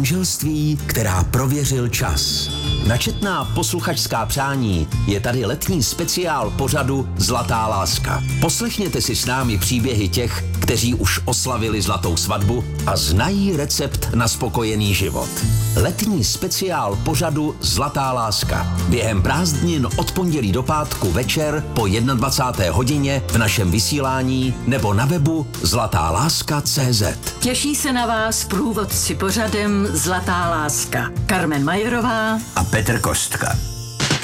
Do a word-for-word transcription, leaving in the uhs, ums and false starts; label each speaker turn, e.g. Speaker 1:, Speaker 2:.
Speaker 1: manželství, která prověřil čas. Na četná posluchačská přání je tady letní speciál pořadu Zlatá láska. Poslechněte si s námi příběhy těch, kteří už oslavili zlatou svatbu a znají recept na spokojený život. Letní speciál pořadu Zlatá láska. Během prázdnin od pondělí do pátku večer po dvacáté jedné hodině v našem vysílání nebo na webu zlatá láska tečka cé zet.
Speaker 2: Těší se na vás průvodci pořadem Zlatá láska. Carmen Majerová
Speaker 3: a Petr Kostka.